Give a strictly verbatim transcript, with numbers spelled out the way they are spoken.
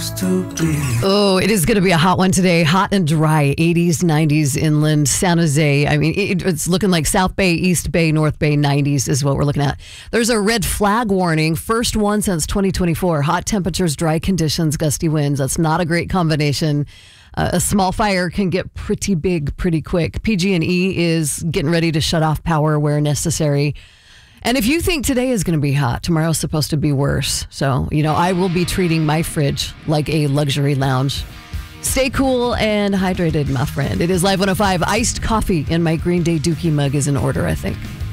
supposed to be. Oh, it is going to be a hot one today. Hot and dry, eighties, nineties inland, San Jose. I mean, it, it's looking like South Bay, East Bay, North Bay, nineties is what we're looking at. There's a red flag warning, first one since twenty twenty-four. Hot temperatures, dry conditions, gusty winds. That's not a great combination. Uh, a small fire can get pretty big pretty quick. P G and E is getting ready to shut off power where necessary. And if you think today is going to be hot, tomorrow's supposed to be worse. So, you know, I will be treating my fridge like a luxury lounge. Stay cool and hydrated, my friend. It is Live one oh five. Iced coffee in my Green Day Dookie mug is in order, I think.